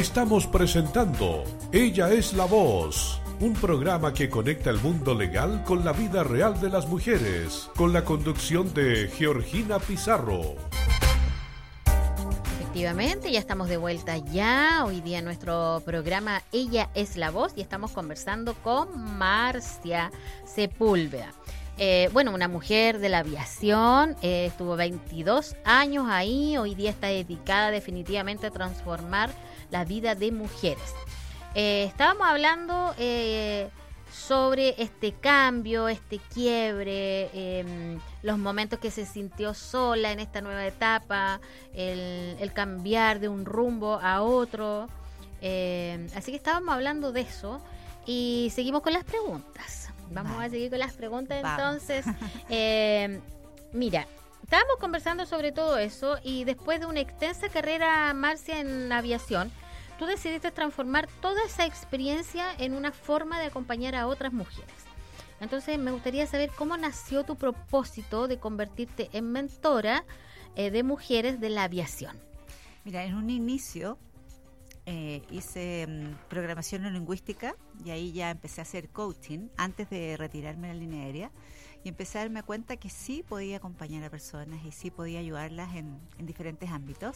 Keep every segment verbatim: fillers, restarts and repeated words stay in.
Estamos presentando Ella es la Voz, un programa que conecta el mundo legal con la vida real de las mujeres, con la conducción de Georgina Pizarro. Efectivamente, ya estamos de vuelta ya, hoy día en nuestro programa Ella es la Voz y estamos conversando con Marcia Sepúlveda. Eh, bueno, una mujer de la aviación, eh, estuvo veintidós años ahí, hoy día está dedicada definitivamente a transformar la vida de mujeres. Eh, estábamos hablando eh, sobre este cambio, este quiebre, eh, los momentos que se sintió sola en esta nueva etapa, el, el cambiar de un rumbo a otro. Eh, así que estábamos hablando de eso y seguimos con las preguntas. Vamos vale. a seguir con las preguntas. Vamos. Entonces, eh, mira, estábamos conversando sobre todo eso y después de una extensa carrera, Marcia, en aviación, tú decidiste transformar toda esa experiencia en una forma de acompañar a otras mujeres. Entonces, me gustaría saber cómo nació tu propósito de convertirte en mentora eh, de mujeres de la aviación. Mira, en un inicio eh, hice um, programación neurolingüística y ahí ya empecé a hacer coaching antes de retirarme de la línea aérea y empecé a darme cuenta que sí podía acompañar a personas y sí podía ayudarlas en, en diferentes ámbitos.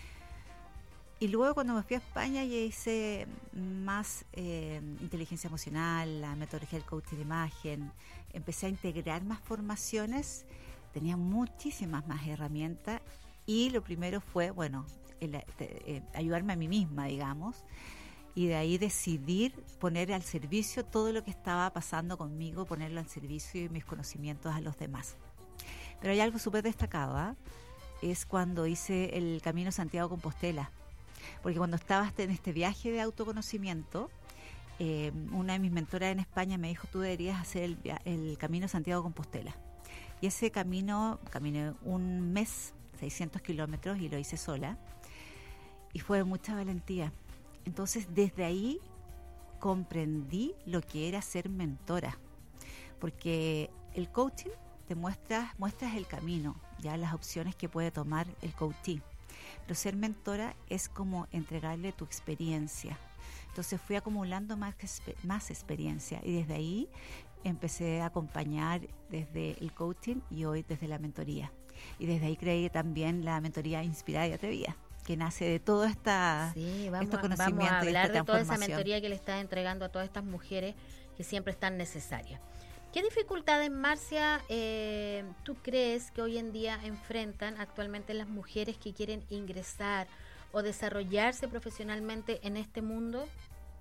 Y luego cuando me fui a España ya hice más eh, inteligencia emocional, la metodología del coaching de imagen, empecé a integrar más formaciones, tenía muchísimas más herramientas y lo primero fue, bueno, el, eh, ayudarme a mí misma, digamos, y de ahí decidir poner al servicio todo lo que estaba pasando conmigo, ponerlo al servicio y mis conocimientos a los demás. Pero hay algo súper destacado, ¿eh? Es cuando hice el Camino Santiago-Compostela. Porque cuando estaba en este viaje de autoconocimiento, eh, una de mis mentoras en España me dijo, tú deberías hacer el, el Camino Santiago-Compostela. Y ese camino, caminé un mes, seiscientos kilómetros, y lo hice sola. Y fue mucha valentía. Entonces, desde ahí comprendí lo que era ser mentora. Porque el coaching te muestra, muestras el camino, ya las opciones que puede tomar el coachee. Pero ser mentora es como entregarle tu experiencia. Entonces fui acumulando más, más experiencia y desde ahí empecé a acompañar desde el coaching y hoy desde la mentoría. Y desde ahí creé también la mentoría Inspirada y Atrevida, que nace de todo esta, sí, vamos, estos conocimientos. Vamos a hablar esta de toda esa mentoría que le estás entregando a todas estas mujeres que siempre están necesarias. ¿Qué dificultades, Marcia, eh, tú crees que hoy en día enfrentan actualmente las mujeres que quieren ingresar o desarrollarse profesionalmente en este mundo?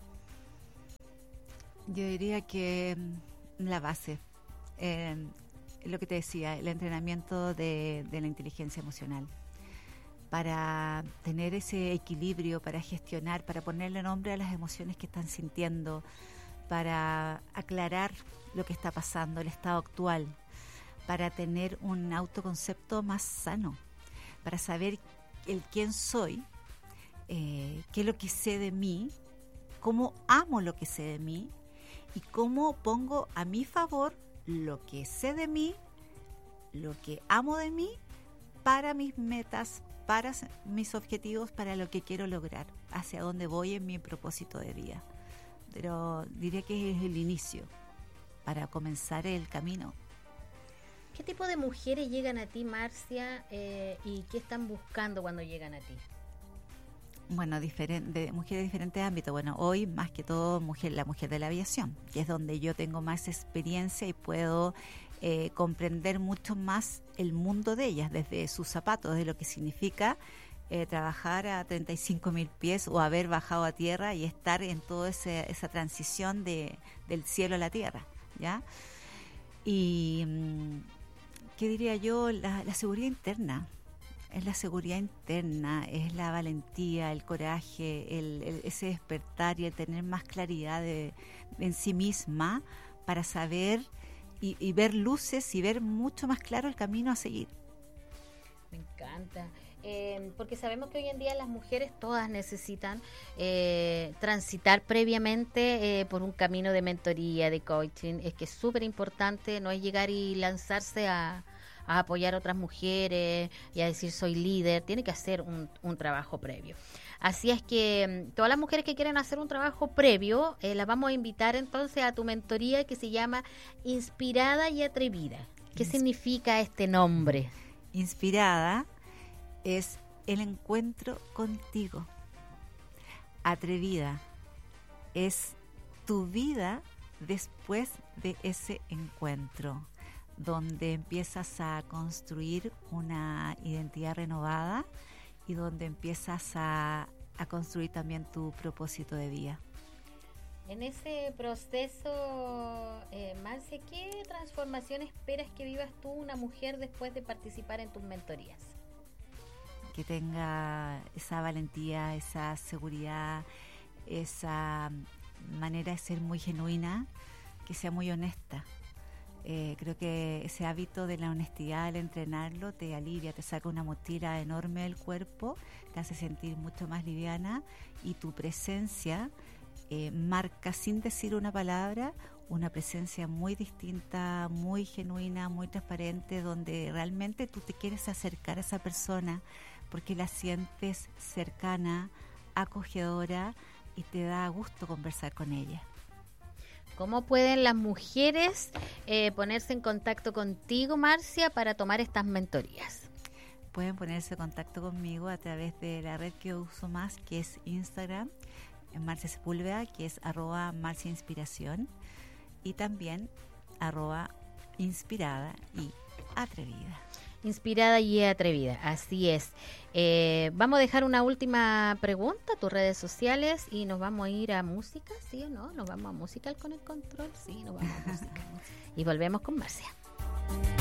Yo diría que la base, eh, lo que te decía, el entrenamiento de, de la inteligencia emocional, para tener ese equilibrio, para gestionar, para ponerle nombre a las emociones que están sintiendo, para aclarar lo que está pasando, el estado actual, para tener un autoconcepto más sano, para saber el quién soy, eh, qué es lo que sé de mí, cómo amo lo que sé de mí y cómo pongo a mi favor lo que sé de mí, lo que amo de mí, para mis metas, para mis objetivos, para lo que quiero lograr, hacia dónde voy en mi propósito de vida. Pero diría que es el inicio para comenzar el camino. ¿Qué tipo de mujeres llegan a ti, Marcia, eh, y qué están buscando cuando llegan a ti? Bueno, diferente, de mujeres de diferentes ámbitos. Bueno, hoy más que todo mujer, la mujer de la aviación, que es donde yo tengo más experiencia y puedo eh, comprender mucho más el mundo de ellas, desde sus zapatos, de lo que significa Eh, trabajar a treinta y cinco mil pies o haber bajado a tierra y estar en toda esa transición de, del cielo a la tierra, ¿ya? Y, ¿qué diría yo? La, la seguridad interna. Es la seguridad interna, es la valentía, el coraje, el, el, ese despertar y el tener más claridad de, de en sí misma para saber y, y ver luces y ver mucho más claro el camino a seguir. Me encanta. Eh, porque sabemos que hoy en día las mujeres todas necesitan eh, transitar previamente eh, por un camino de mentoría, de coaching. Es que es súper importante, no es llegar y lanzarse a, a apoyar a otras mujeres y a decir soy líder, tiene que hacer un, un trabajo previo. Así es que todas las mujeres que quieren hacer un trabajo previo, eh, las vamos a invitar entonces a tu mentoría que se llama Inspirada y Atrevida. ¿Qué Insp- significa este nombre? Inspirada es el encuentro contigo. Atrevida es tu vida después de ese encuentro, donde empiezas a construir una identidad renovada y donde empiezas a, a construir también tu propósito de vida. En ese proceso, eh, Marcia, ¿qué transformación esperas que vivas tú, una mujer, después de participar en tus mentorías? Que tenga esa valentía, esa seguridad, esa manera de ser muy genuina, que sea muy honesta. Eh, creo que ese hábito de la honestidad, al entrenarlo, te alivia, te saca una mochila enorme del cuerpo, te hace sentir mucho más liviana y tu presencia eh, marca, sin decir una palabra, una presencia muy distinta, muy genuina, muy transparente, donde realmente tú te quieres acercar a esa persona porque la sientes cercana, acogedora y te da gusto conversar con ella. ¿Cómo pueden las mujeres eh, ponerse en contacto contigo, Marcia, para tomar estas mentorías? Pueden ponerse en contacto conmigo a través de la red que uso más, que es Instagram, en Marcia Sepúlveda, que es arroba Marcia Inspiración, y también arroba Inspirada y Atrevida. Inspirada y atrevida, así es. Eh, vamos a dejar una última pregunta, tus redes sociales, y nos vamos a ir a música, ¿sí o no? ¿Nos vamos a musical con el control? Sí, nos vamos a música. Y volvemos con Marcia.